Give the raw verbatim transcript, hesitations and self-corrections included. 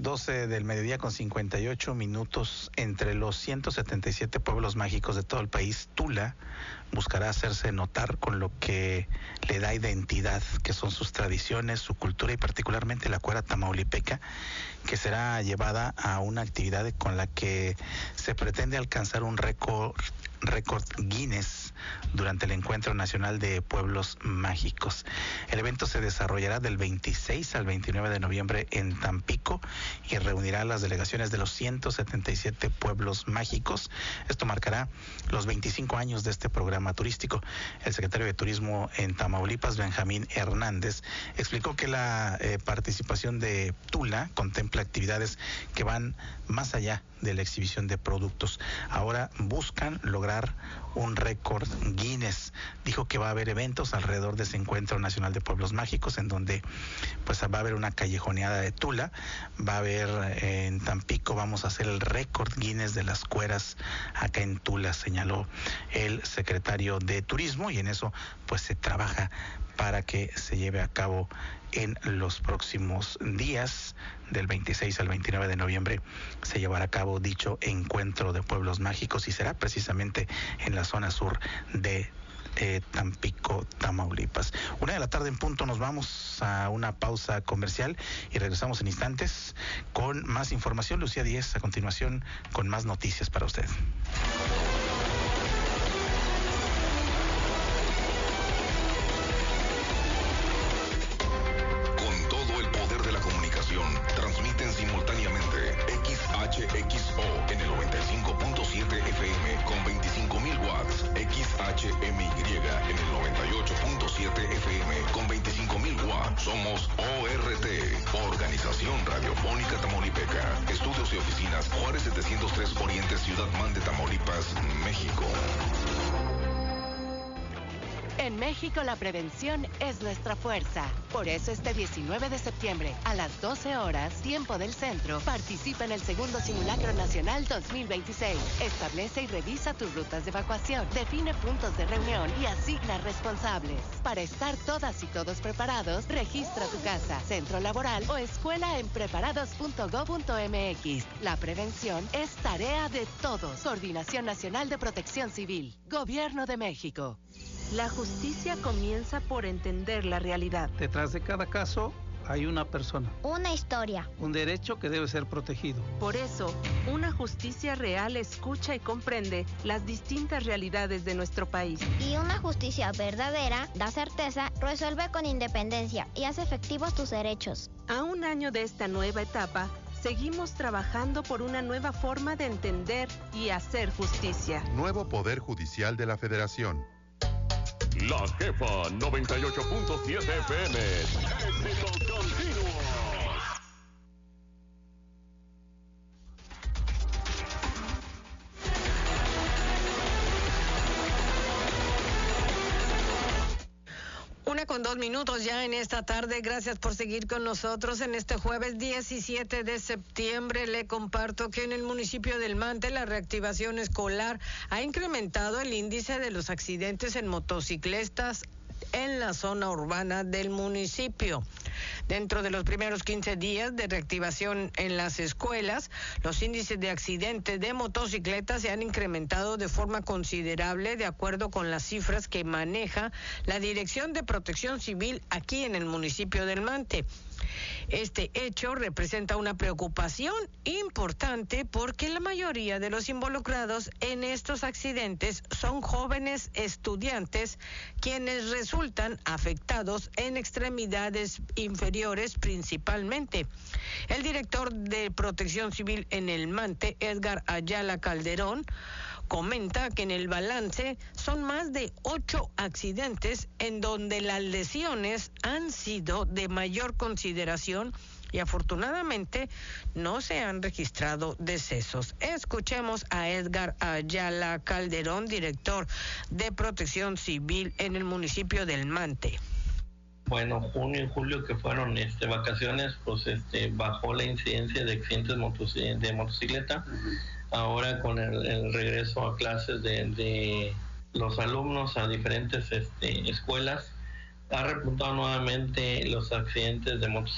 doce del mediodía con cincuenta y ocho minutos. Entre los ciento setenta y siete pueblos mágicos de todo el país, Tula buscará hacerse notar con lo que le da identidad, que son sus tradiciones, su cultura y particularmente la cuera tamaulipeca, que será llevada a una actividad con la que se pretende alcanzar un récord récord Guinness durante el Encuentro Nacional de Pueblos Mágicos. El evento se desarrollará del veintiséis al veintinueve de noviembre en Tampico y reunirá a las delegaciones de los ciento setenta y siete pueblos mágicos. Esto marcará los veinticinco años de este programa turístico. El secretario de Turismo en Tamaulipas, Benjamín Hernández, explicó que la eh, participación de Tula contempla actividades que van más allá de la exhibición de productos. Ahora buscan lograr un récord Guinness. Dijo que va a haber eventos alrededor de ese Encuentro Nacional de Pueblos Mágicos, en donde pues va a haber una callejoneada de Tula, va a haber eh, en Tampico, vamos a hacer el récord Guinness de las cueras acá en Tula, señaló el secretario de Turismo, y en eso pues se trabaja para que se lleve a cabo en los próximos días. Del veintiséis al veintinueve de noviembre se llevará a cabo dicho Encuentro de Pueblos Mágicos y será precisamente en la zona sur de eh, Tampico, Tamaulipas. Una de la tarde en punto, nos vamos a una pausa comercial y regresamos en instantes con más información. Lucía Díez a continuación con más noticias para usted. Transmiten simultáneamente X H X O en el noventa y cinco punto siete F M con veinticinco mil watts, X H M Y en el noventa y ocho punto siete F M con veinticinco mil watts. Somos O R T, Organización Radiofónica Tamaulipeca. Estudios y oficinas Juárez setecientos tres Oriente, Ciudad Mante, Tamaulipas, México. En México la prevención es nuestra fuerza. Por eso este diecinueve de septiembre a las doce horas, tiempo del centro, participa en el segundo Simulacro Nacional dos mil veintiséis. Establece y revisa tus rutas de evacuación, define puntos de reunión y asigna responsables. Para estar todas y todos preparados, registra tu casa, centro laboral o escuela en preparados punto gob punto m x. La prevención es tarea de todos. Coordinación Nacional de Protección Civil. Gobierno de México. La justicia comienza por entender la realidad. Detrás de cada caso hay una persona. Una historia. Un derecho que debe ser protegido. Por eso, una justicia real escucha y comprende las distintas realidades de nuestro país. Y una justicia verdadera da certeza, resuelve con independencia y hace efectivos tus derechos. A un año de esta nueva etapa, seguimos trabajando por una nueva forma de entender y hacer justicia. Nuevo Poder Judicial de la Federación. La Jefa noventa y ocho punto siete F M. Éxitos continuos. Una con dos minutos ya en esta tarde. Gracias por seguir con nosotros en este jueves diecisiete de septiembre. Le comparto que en el municipio del Mante la reactivación escolar ha incrementado el índice de los accidentes en motocicletas en la zona urbana del municipio. Dentro de los primeros quince días de reactivación en las escuelas, los índices de accidentes de motocicletas se han incrementado de forma considerable, de acuerdo con las cifras que maneja la Dirección de Protección Civil aquí en el municipio del Mante. Este hecho representa una preocupación importante porque la mayoría de los involucrados en estos accidentes son jóvenes estudiantes quienes resultan afectados en extremidades inferiores principalmente. El director de Protección Civil en el Mante, Edgar Ayala Calderón, comenta que en el balance son más de ocho accidentes en donde las lesiones han sido de mayor consideración y afortunadamente no se han registrado decesos. Escuchemos a Edgar Ayala Calderón, director de Protección Civil en el municipio del Mante. Bueno, junio y julio, que fueron este, vacaciones, pues este, bajó la incidencia de accidentes motoc- de motocicleta. Ahora con el, el regreso a clases de, de los alumnos a diferentes este, escuelas, ha repuntado nuevamente los accidentes de motocicletas.